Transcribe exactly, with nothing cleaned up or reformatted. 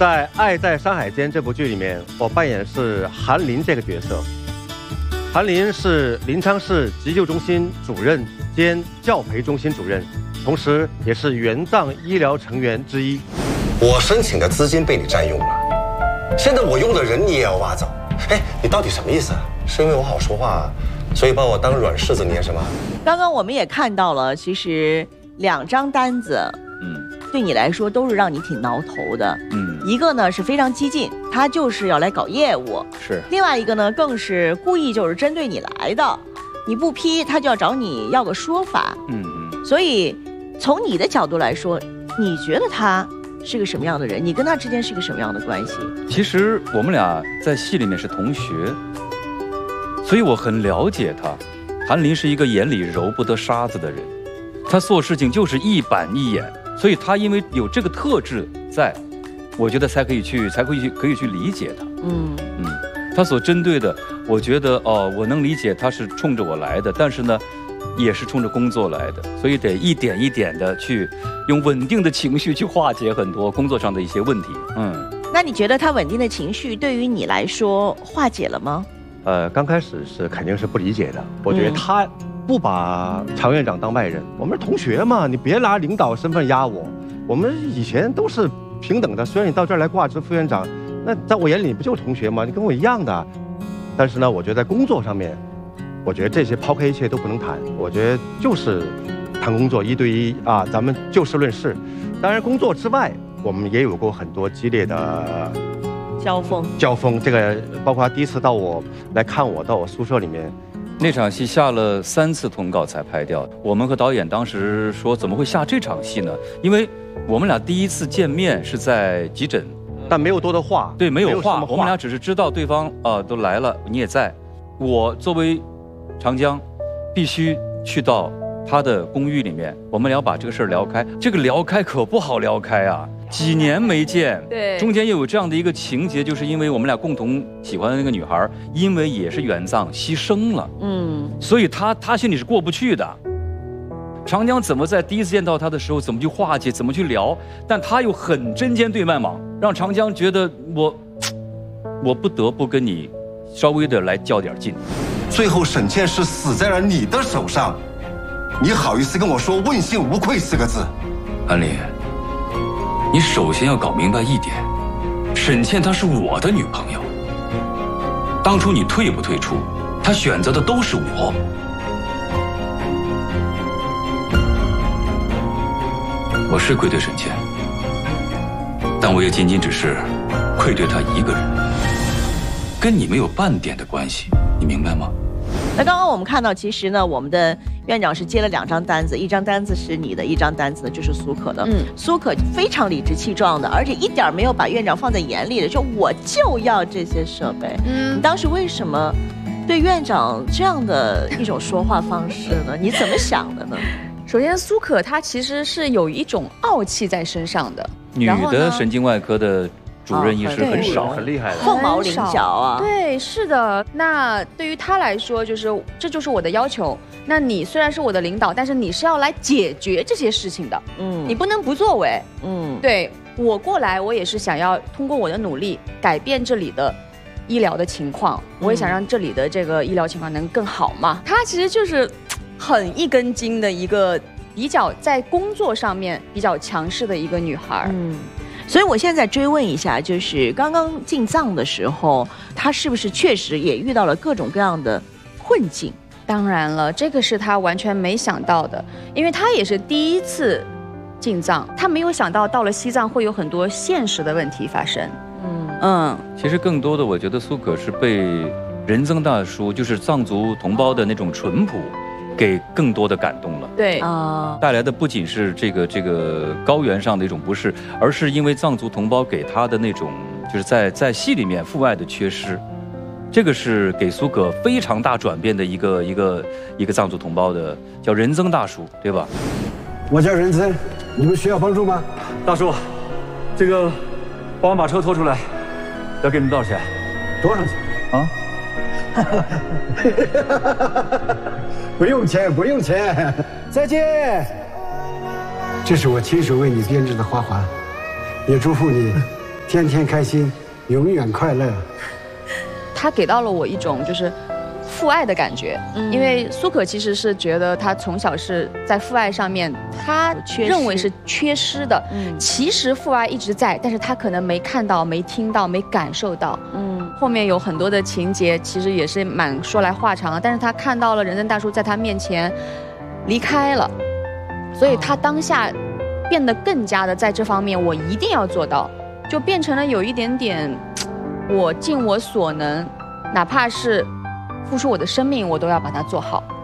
在《爱在山海间》这部剧里面，我扮演的是韩林这个角色。韩林是临昌市急救中心主任兼教培中心主任，同时也是援藏医疗成员之一。 我申请的资金被你占用了，现在我用的人你也要挖走。哎，你到底什么意思啊？是因为我好说话，所以把我当软柿子捏是吗？ 刚刚我们也看到了，其实两张单子，嗯，对你来说都是让你挺挠头的。嗯，一个呢是非常激进，他就是要来搞业务；是另外一个呢，更是故意就是针对你来的，你不批他就要找你要个说法。嗯嗯。所以从你的角度来说，你觉得他是个什么样的人？你跟他之间是个什么样的关系？ 其实我们俩在戏里面是同学，所以我很了解他。韩林是一个眼里揉不得沙子的人，他做事情就是一板一眼，所以他因为有这个特质在，我觉得才可以去才可以去可以去理解他。嗯嗯，他所针对的，我觉得哦，我能理解他是冲着我来的，但是呢，也是冲着工作来的，所以得一点一点的去用稳定的情绪去化解很多工作上的一些问题。嗯， 那你觉得他稳定的情绪对于你来说化解了吗？ 呃，刚开始是肯定是不理解的。我觉得他不把常院长当外人，我们是同学嘛，你别拿领导身份压我。我们以前都是平等的，虽然你到这儿来挂职副院长，那在我眼里你不就是同学吗？你跟我一样的。但是呢，我觉得在工作上面，我觉得这些抛开一切都不能谈。我觉得就是谈工作，一对一啊，咱们就事论事。当然，工作之外，我们也有过很多激烈的交锋。 交锋，这个包括第一次到我来看我，到我宿舍里面， 那场戏下了三次通告才拍掉。我们和导演当时说，怎么会下这场戏呢？因为我们俩第一次见面是在急诊， 但没有多的话。 对，没有话， 话我们俩只是知道对方啊、呃、都来了，你也在。我作为长江，必须去到他的公寓里面，我们俩把这个事儿聊开。这个聊开可不好聊开啊，几年没见， 对， 中间又有这样的一个情节，就是因为我们俩共同喜欢的那个女孩，因为也是援藏牺牲了，嗯，所以他他心里是过不去的。长江怎么在第一次见到他的时候，怎么去化解，怎么去聊，但他又很针尖对麦芒，让长江觉得我，我不得不跟你稍微的来较点劲。 最后沈倩是死在了你的手上，你好意思跟我说问心无愧四个字？ 安林，你首先要搞明白一点，沈倩她是我的女朋友，当初你退不退出，她选择的都是我。我是愧对沈倩，但我也仅仅只是愧对她一个人，跟你没有半点的关系，你明白吗？ 那刚刚我们看到，其实呢，我们的院长是接了两张单子，一张单子是你的，一张单子呢就是苏可的。嗯，苏可非常理直气壮的，而且一点没有把院长放在眼里的，说我就要这些设备。嗯，你当时为什么对院长这样的一种说话方式呢？你怎么想的呢？ 首先，苏可她其实是有一种傲气在身上的。 女的神经外科的主任医师很少， 很厉害的， 凤毛麟角啊。 对，是的。那对于他来说，就是这就是我的要求。那你虽然是我的领导，但是你是要来解决这些事情的。嗯，你不能不作为。嗯，对我过来，我也是想要通过我的努力改变这里的医疗的情况，我也想让这里的这个医疗情况能更好嘛。他其实就是很一根筋的一个比较在工作上面比较强势的一个女孩。嗯。 所以我现在追问一下，就是刚刚进藏的时候，他是不是确实也遇到了各种各样的困境？ 当然了，这个是他完全没想到的，因为他也是第一次进藏，他没有想到到了西藏会有很多现实的问题发生。嗯嗯， 其实更多的，我觉得苏可是被仁增大叔，就是藏族同胞的那种淳朴，给更多的感动了。 对啊， 带来的不仅是这个这个高原上的一种不适，而是因为藏族同胞给他的那种，就是在在戏里面父爱的缺失，这个是给苏可非常大转变的一个一个一个藏族同胞的，叫仁增大叔，对吧？ 我叫仁增，你们需要帮助吗？ 大叔，这个帮我把车拖出来，要给你们多少钱？ 多少钱？ 啊？ 不用钱，不用钱。再见。这是我亲手为你编织的花环，也祝福你天天开心，永远快乐。 他给到了我一种就是父爱的感觉，嗯、因为苏可其实是觉得他从小是在父爱上面，他认为是缺失的。嗯，其实父爱一直在，但是他可能没看到、没听到、没感受到。嗯，后面有很多的情节，其实也是蛮说来话长，但是他看到了仁增大叔在他面前离开了，所以他当下变得更加的在这方面，我一定要做到，就变成了有一点点。我尽我所能，哪怕是付出我的生命，我都要把它做好。